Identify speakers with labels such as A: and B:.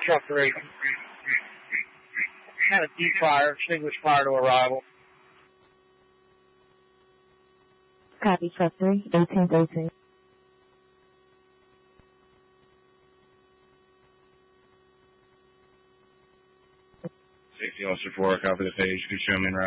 A: truck 3. Had a deep fire, extinguished prior to arrival.
B: Copy, truck 3, 1813.
C: Safety Officer 4, copy the page. Could you show me in route?